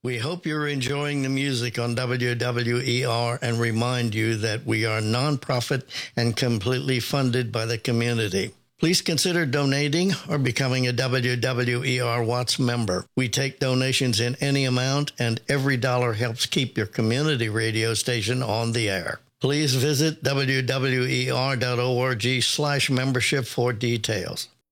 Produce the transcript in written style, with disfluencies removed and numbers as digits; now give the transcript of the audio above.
We hope you're enjoying the music on WWER and remind you that we are nonprofit and completely funded by the community. Please consider donating or becoming a WWER Watts member. We take donations in any amount, and every dollar helps keep your community radio station on the air. Please visit wwer.org/membership for details.